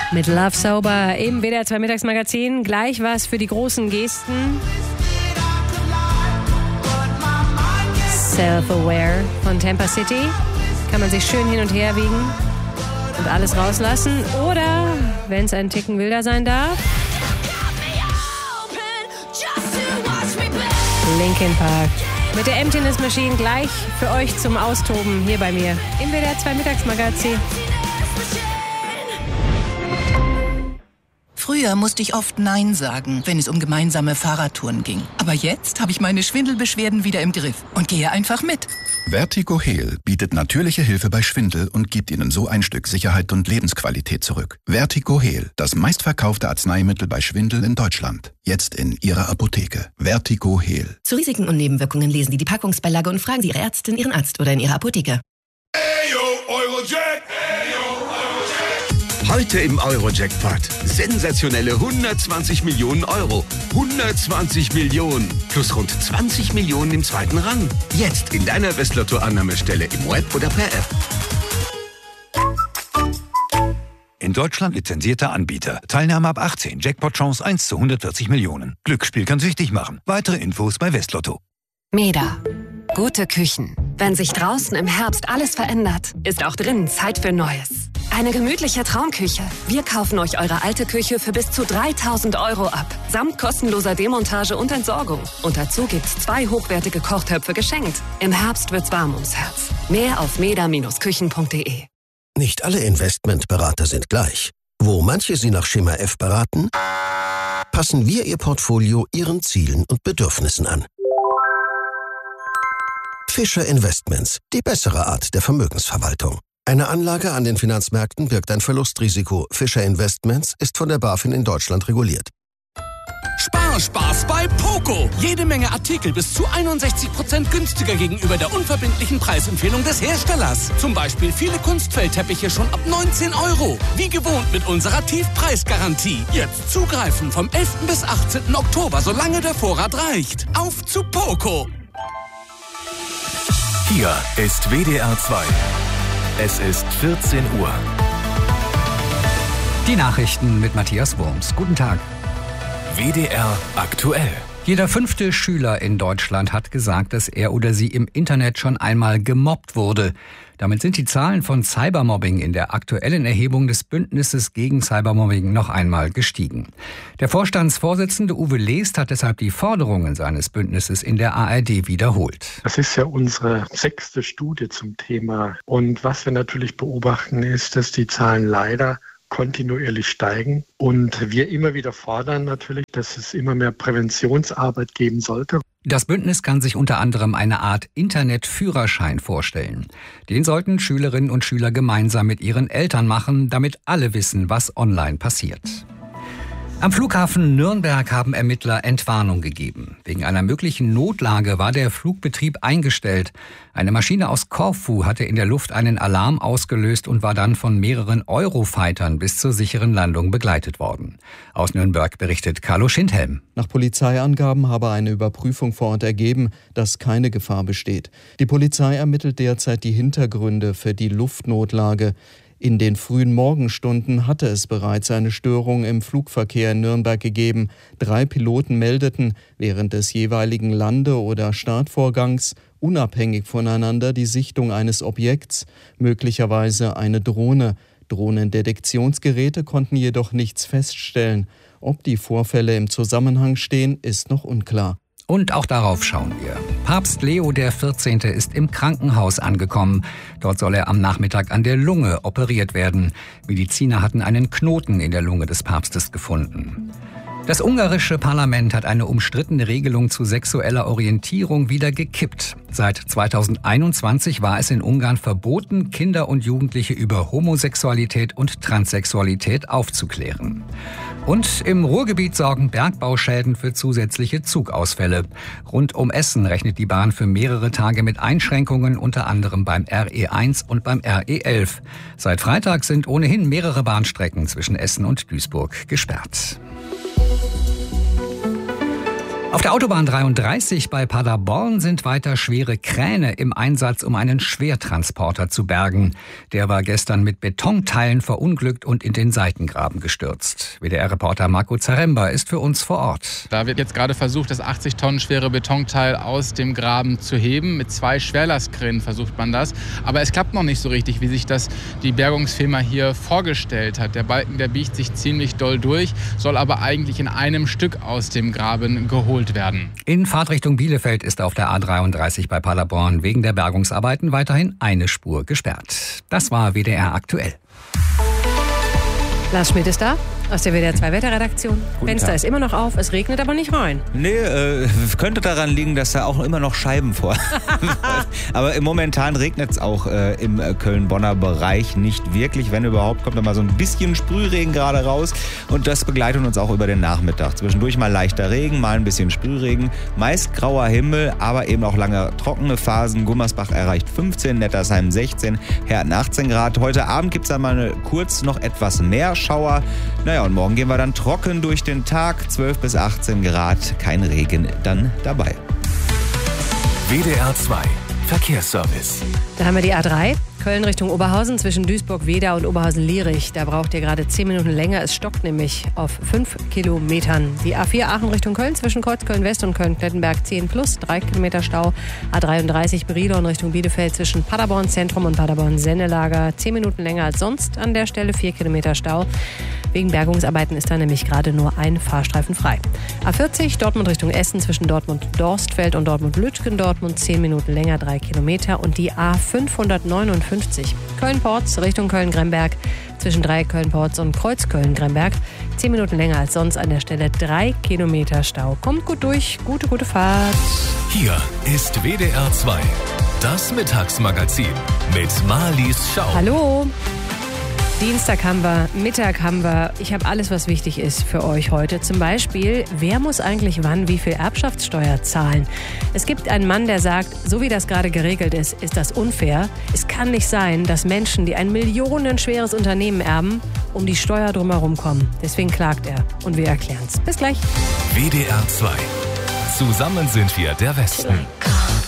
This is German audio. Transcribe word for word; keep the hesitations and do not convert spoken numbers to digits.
Mit Love Sober im W D R zwei Mittagsmagazin. Gleich was für die großen Gesten. Self-Aware von Tampa City. Kann man sich schön hin und her wiegen und alles rauslassen. Oder, wenn es ein Ticken wilder sein darf, Linkin Park. Mit der Emptiness Machine gleich für euch zum Austoben hier bei mir im W D R zwei Mittagsmagazin. Früher musste ich oft Nein sagen, wenn es um gemeinsame Fahrradtouren ging. Aber jetzt habe ich meine Schwindelbeschwerden wieder im Griff und gehe einfach mit. Vertigo Heal bietet natürliche Hilfe bei Schwindel und gibt Ihnen so ein Stück Sicherheit und Lebensqualität zurück. Vertigo Heal, das meistverkaufte Arzneimittel bei Schwindel in Deutschland. Jetzt in Ihrer Apotheke. Vertigo Heal. Zu Risiken und Nebenwirkungen lesen Sie die Packungsbeilage und fragen Sie Ihre Ärztin, Ihren Arzt oder in Ihrer Apotheke. Ayo, Eurojack! Ayo, Eurojack! Heute im Eurojackpot. Sensationelle hundertzwanzig Millionen Euro. hundertzwanzig Millionen. Plus rund zwanzig Millionen im zweiten Rang. Jetzt in deiner Westlotto-Annahmestelle im Web oder per App. In Deutschland lizenzierter Anbieter. Teilnahme ab achtzehn. Jackpot-Chance eins zu hundertvierzig Millionen. Glücksspiel kann süchtig machen. Weitere Infos bei Westlotto. Meda. Gute Küchen. Wenn sich draußen im Herbst alles verändert, ist auch drinnen Zeit für Neues. Eine gemütliche Traumküche. Wir kaufen euch eure alte Küche für bis zu dreitausend Euro ab. Samt kostenloser Demontage und Entsorgung. Und dazu gibt's zwei hochwertige Kochtöpfe geschenkt. Im Herbst wird's warm ums Herz. Mehr auf meda Küchen punkt de. Nicht alle Investmentberater sind gleich. Wo manche Sie nach Schema F beraten, passen wir Ihr Portfolio Ihren Zielen und Bedürfnissen an. Fischer Investments, die bessere Art der Vermögensverwaltung. Eine Anlage an den Finanzmärkten birgt ein Verlustrisiko. Fischer Investments ist von der BaFin in Deutschland reguliert. Sparspaß bei Poco. Jede Menge Artikel bis zu einundsechzig Prozent günstiger gegenüber der unverbindlichen Preisempfehlung des Herstellers. Zum Beispiel viele Kunstfellteppiche schon ab neunzehn Euro. Wie gewohnt mit unserer Tiefpreisgarantie. Jetzt zugreifen vom elften bis achtzehnten Oktober, solange der Vorrat reicht. Auf zu Poco. Hier ist W D R zwei. Es ist vierzehn Uhr. Die Nachrichten mit Matthias Wurms. Guten Tag. W D R aktuell. Jeder fünfte Schüler in Deutschland hat gesagt, dass er oder sie im Internet schon einmal gemobbt wurde. Damit sind die Zahlen von Cybermobbing in der aktuellen Erhebung des Bündnisses gegen Cybermobbing noch einmal gestiegen. Der Vorstandsvorsitzende Uwe Lest hat deshalb die Forderungen seines Bündnisses in der A R D wiederholt. Das ist ja unsere sechste Studie zum Thema. Und was wir natürlich beobachten, ist, dass die Zahlen leider kontinuierlich steigen und wir immer wieder fordern natürlich, dass es immer mehr Präventionsarbeit geben sollte. Das Bündnis kann sich unter anderem eine Art Internetführerschein vorstellen. Den sollten Schülerinnen und Schüler gemeinsam mit ihren Eltern machen, damit alle wissen, was online passiert. Am Flughafen Nürnberg haben Ermittler Entwarnung gegeben. Wegen einer möglichen Notlage war der Flugbetrieb eingestellt. Eine Maschine aus Korfu hatte in der Luft einen Alarm ausgelöst und war dann von mehreren Eurofightern bis zur sicheren Landung begleitet worden. Aus Nürnberg berichtet Carlo Schindhelm. Nach Polizeiangaben habe eine Überprüfung vor Ort ergeben, dass keine Gefahr besteht. Die Polizei ermittelt derzeit die Hintergründe für die Luftnotlage. In den frühen Morgenstunden hatte es bereits eine Störung im Flugverkehr in Nürnberg gegeben. Drei Piloten meldeten während des jeweiligen Lande- oder Startvorgangs unabhängig voneinander die Sichtung eines Objekts, möglicherweise eine Drohne. Drohnendetektionsgeräte konnten jedoch nichts feststellen. Ob die Vorfälle im Zusammenhang stehen, ist noch unklar. Und auch darauf schauen wir. Papst Leo der vierzehnte ist im Krankenhaus angekommen. Dort soll er am Nachmittag an der Lunge operiert werden. Mediziner hatten einen Knoten in der Lunge des Papstes gefunden. Das ungarische Parlament hat eine umstrittene Regelung zu sexueller Orientierung wieder gekippt. Seit zweitausendeinundzwanzig war es in Ungarn verboten, Kinder und Jugendliche über Homosexualität und Transsexualität aufzuklären. Und im Ruhrgebiet sorgen Bergbauschäden für zusätzliche Zugausfälle. Rund um Essen rechnet die Bahn für mehrere Tage mit Einschränkungen, unter anderem beim R E eins und beim R E elf. Seit Freitag sind ohnehin mehrere Bahnstrecken zwischen Essen und Duisburg gesperrt. Auf der Autobahn dreiunddreißig bei Paderborn sind weiter schwere Kräne im Einsatz, um einen Schwertransporter zu bergen. Der war gestern mit Betonteilen verunglückt und in den Seitengraben gestürzt. W D R-Reporter Marco Zaremba ist für uns vor Ort. Da wird jetzt gerade versucht, das achtzig Tonnen schwere Betonteil aus dem Graben zu heben. Mit zwei Schwerlastkränen versucht man das. Aber es klappt noch nicht so richtig, wie sich das die Bergungsfirma hier vorgestellt hat. Der Balken, der biegt sich ziemlich doll durch, soll aber eigentlich in einem Stück aus dem Graben geholt werden. In Fahrtrichtung Bielefeld ist auf der A dreiunddreißig bei Paderborn wegen der Bergungsarbeiten weiterhin eine Spur gesperrt. Das war W D R aktuell. Lars Schmidt ist da, aus der W D R zwei Wetterredaktion. Fenster Tag. ist immer noch auf, es regnet aber nicht rein. Nee, äh, könnte daran liegen, dass da auch immer noch Scheiben vor. Aber momentan regnet es auch äh, im Köln-Bonner Bereich nicht wirklich. Wenn überhaupt, kommt da mal so ein bisschen Sprühregen gerade raus. Und das begleitet uns auch über den Nachmittag. Zwischendurch mal leichter Regen, mal ein bisschen Sprühregen. Meist grauer Himmel, aber eben auch lange trockene Phasen. Gummersbach erreicht fünfzehn, Nettersheim sechzehn, Herten achtzehn Grad. Heute Abend gibt es dann mal kurz noch etwas mehr Schauer. Naja, und morgen gehen wir dann trocken durch den Tag, zwölf bis achtzehn Grad, kein Regen dann dabei. W D R zwei Verkehrsservice. Da haben wir die A drei, Köln Richtung Oberhausen zwischen Duisburg-Wedau und Oberhausen-Lierich. Da braucht ihr gerade zehn Minuten länger. Es stockt nämlich auf fünf Kilometern. Die A vier Aachen Richtung Köln zwischen Kreuzköln-West und Köln-Klettenberg zehn plus, drei Kilometer Stau. A dreiunddreißig Brilon Richtung Bielefeld zwischen Paderborn Zentrum und Paderborn Sennelager. zehn Minuten länger als sonst an der Stelle, vier Kilometer Stau. Wegen Bergungsarbeiten ist da nämlich gerade nur ein Fahrstreifen frei. A vierzig Dortmund Richtung Essen zwischen Dortmund-Dorstfeld und Dortmund-Lütgen. Dortmund zehn Minuten länger, drei Kilometer. Und die A fünfhundertneunundfünfzig Köln-Porz Richtung Köln-Gremberg zwischen drei Köln-Porz und Kreuz-Köln-Gremberg. zehn Minuten länger als sonst an der Stelle, drei Kilometer Stau. Kommt gut durch, gute, gute Fahrt. Hier ist W D R zwei, das Mittagsmagazin mit Marlies Schau. Hallo. Dienstag haben wir, Mittag haben wir. Ich habe alles, was wichtig ist für euch heute. Zum Beispiel, wer muss eigentlich wann wie viel Erbschaftssteuer zahlen? Es gibt einen Mann, der sagt, so wie das gerade geregelt ist, ist das unfair. Es kann nicht sein, dass Menschen, die ein millionenschweres Unternehmen erben, um die Steuer drumherum kommen. Deswegen klagt er. Und wir erklären es. Bis gleich. W D R zwei. Zusammen sind wir der Westen.